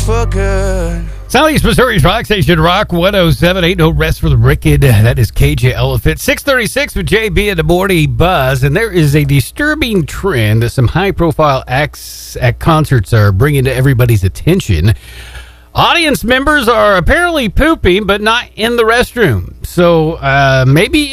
for good. Southeast Missouri's Rock Station, Rock 107. Ain't no rest for the wicked. That is KJ Elephant. 636 with JB in the morning buzz. And there is a disturbing trend that some high-profile acts at concerts are bringing to everybody's attention. Audience members are apparently pooping, but not in the restroom. So maybe